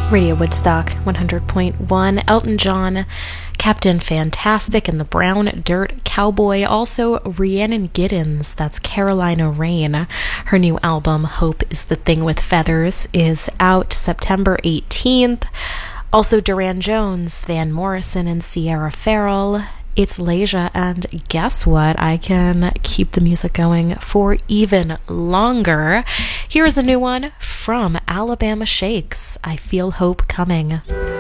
Radio Woodstock 100.1, Elton John, Captain Fantastic and the Brown Dirt Cowboy. Also Rhiannon Giddens, that's Carolina Rain. Her new album, Hope is the Thing with Feathers, is out September 18th. Also Duran Jones, Van Morrison and Sierra Farrell. It's Leja, and guess what? I can keep the music going for even longer. Here's a new one from Alabama Shakes, I Feel Hope Coming.